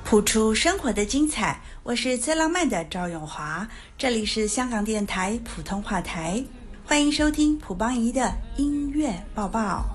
谱出生活的精彩，我是最浪漫的赵永华，这里是香港电台普通话台，欢迎收听蒲邦仪的音乐报报。